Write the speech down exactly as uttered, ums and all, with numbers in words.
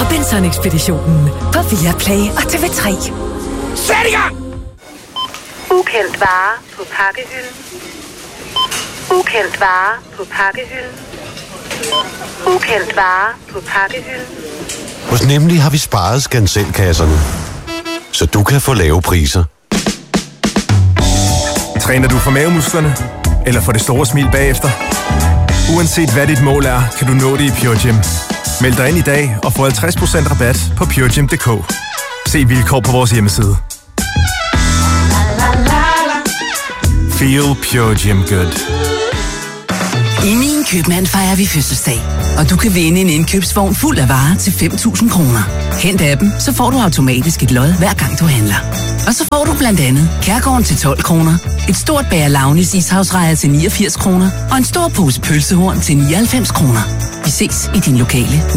Robinson-ekspeditionen på Viaplay og T V tre. Sæt i gang! Ukendt vare på pakkehylden. Ukendt vare på pakkehylden. Ukendt vare på pakkehylden. Hos Nemlig har vi sparet skanselkasserne, så du kan få lave priser. Træner du for mavemusklerne? Eller for det store smil bagefter? Uanset hvad dit mål er, kan du nå det i Pure Gym. Meld dig ind i dag og få halvtreds procent rabat på pure gym punktum d k. Se vilkår på vores hjemmeside. Feel Pure Gym good. I Min Købmand fejrer vi fødselsdag, og du kan vinde en indkøbsvogn fuld af varer til fem tusind kroner. Hent appen, så får du automatisk et lod hver gang du handler. Og så får du blandt andet Kærgården til tolv kroner, et stort bager Launis ishavsrejer til niogfirs kroner og en stor pose pølsehorn til nioghalvfems kroner. Vi ses i din lokale